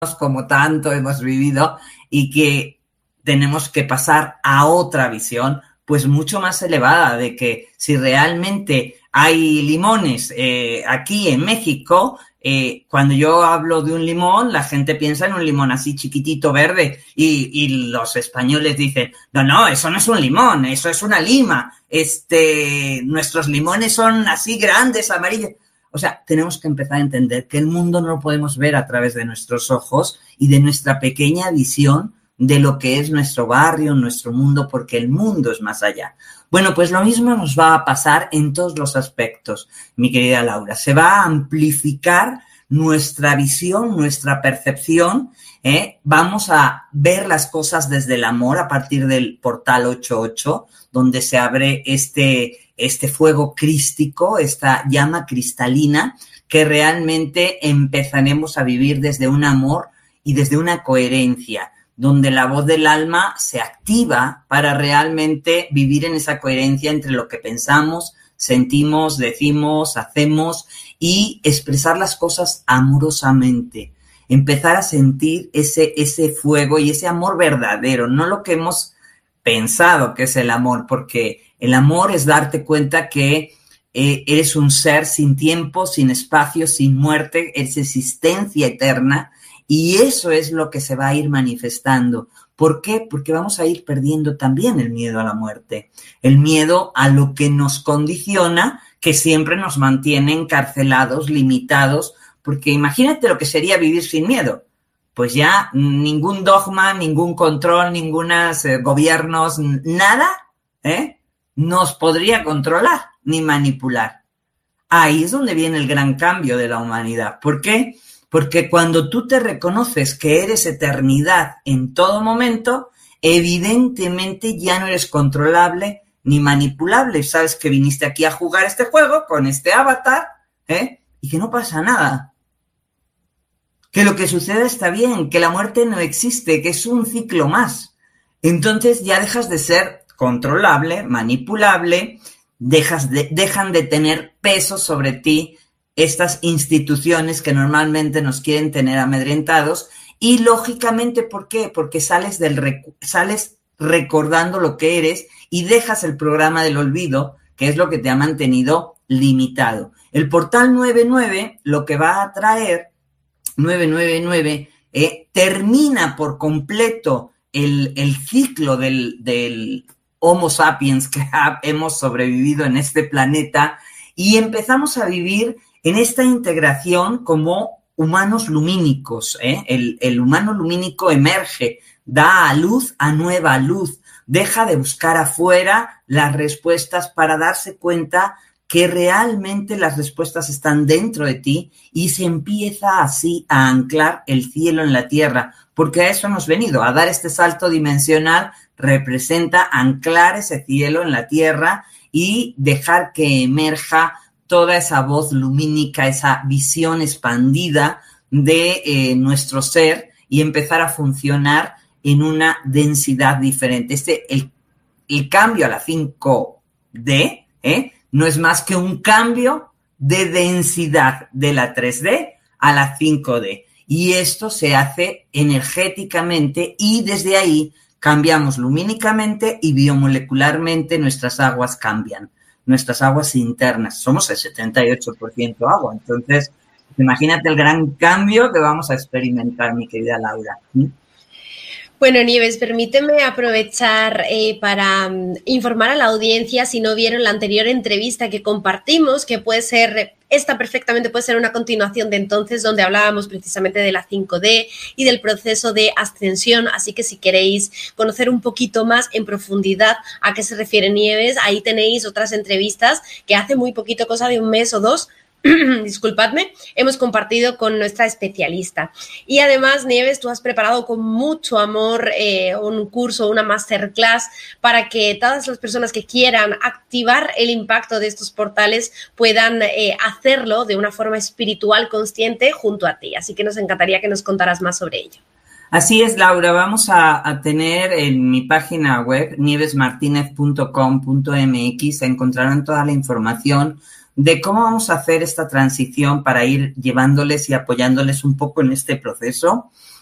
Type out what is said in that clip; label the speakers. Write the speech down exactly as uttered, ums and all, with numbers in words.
Speaker 1: como tanto hemos vivido y que tenemos que pasar a otra visión, pues mucho más elevada, de que si realmente hay limones eh, aquí en México, eh, cuando yo hablo de un limón, la gente piensa en un limón así chiquitito, verde, y, y los españoles dicen, no, no, eso no es un limón, eso es una lima, este, nuestros limones son así grandes, amarillos. O sea, tenemos que empezar a entender que el mundo no lo podemos ver a través de nuestros ojos y de nuestra pequeña visión de lo que es nuestro barrio, nuestro mundo, porque el mundo es más allá. Bueno, pues lo mismo nos va a pasar en todos los aspectos, mi querida Laura. Se va a amplificar nuestra visión, nuestra percepción, ¿eh? Vamos a ver las cosas desde el amor a partir del portal ocho ocho, donde se abre este, este fuego crístico, esta llama cristalina, que realmente empezaremos a vivir desde un amor y desde una coherencia, donde la voz del alma se activa para realmente vivir en esa coherencia entre lo que pensamos, sentimos, decimos, hacemos y expresar las cosas amorosamente. Empezar a sentir ese, ese fuego y ese amor verdadero, no lo que hemos pensado que es el amor, porque el amor es darte cuenta que eh, eres un ser sin tiempo, sin espacio, sin muerte, es existencia eterna. Y eso es lo que se va a ir manifestando. ¿Por qué? Porque vamos a ir perdiendo también el miedo a la muerte, el miedo a lo que nos condiciona, que siempre nos mantiene encarcelados, limitados, porque imagínate lo que sería vivir sin miedo. Pues ya ningún dogma, ningún control, ningunos eh, gobiernos, nada, ¿eh? nos podría controlar ni manipular. Ahí es donde viene el gran cambio de la humanidad. ¿Por qué? Porque cuando tú te reconoces que eres eternidad en todo momento, evidentemente ya no eres controlable ni manipulable. Sabes que viniste aquí a jugar este juego con este avatar, ¿eh? Y que no pasa nada. Que lo que suceda está bien, que la muerte no existe, que es un ciclo más. Entonces ya dejas de ser controlable, manipulable, dejas de, dejan de tener peso sobre ti estas instituciones que normalmente nos quieren tener amedrentados y lógicamente, ¿por qué? Porque sales, del rec- sales recordando lo que eres y dejas el programa del olvido, que es lo que te ha mantenido limitado. El portal noventa y nueve lo que va a traer, novecientos noventa y nueve, eh, termina por completo el, el ciclo del, del Homo sapiens que ha, hemos sobrevivido en este planeta y empezamos a vivir en esta integración como humanos lumínicos, ¿eh? El, el humano lumínico emerge, da a luz a nueva luz, deja de buscar afuera las respuestas para darse cuenta que realmente las respuestas están dentro de ti y se empieza así a anclar el cielo en la tierra, porque a eso hemos venido, a dar este salto dimensional, representa anclar ese cielo en la tierra y dejar que emerja toda esa voz lumínica, esa visión expandida de eh, nuestro ser y empezar a funcionar en una densidad diferente. Este, el, el cambio a la cinco D ¿eh? no es más que un cambio de densidad de la tres D a la cinco D. Y esto se hace energéticamente y desde ahí cambiamos lumínicamente y biomolecularmente nuestras aguas cambian. Nuestras aguas internas. Somos el setenta y ocho por ciento agua. Entonces, imagínate el gran cambio que vamos a experimentar, mi querida Laura. ¿Mm?
Speaker 2: Bueno, Nieves, permíteme aprovechar eh, para um, informar a la audiencia, si no vieron la anterior entrevista que compartimos, que puede ser, esta perfectamente puede ser una continuación de entonces, donde hablábamos precisamente de la cinco D y del proceso de ascensión, así que si queréis conocer un poquito más en profundidad a qué se refiere Nieves, ahí tenéis otras entrevistas que hace muy poquito, cosa de un mes o dos, disculpadme, hemos compartido con nuestra especialista. Y además, Nieves, tú has preparado con mucho amor eh, un curso, una masterclass para que todas las personas que quieran activar el impacto de estos portales puedan eh, hacerlo de una forma espiritual consciente junto a ti. Así que nos encantaría que nos contaras más sobre ello.
Speaker 1: Así es, Laura. Vamos a, a tener en mi página web, nieves martinez punto com punto m x, encontrarán toda la información de cómo vamos a hacer esta transición para ir llevándoles y apoyándoles un poco en este proceso.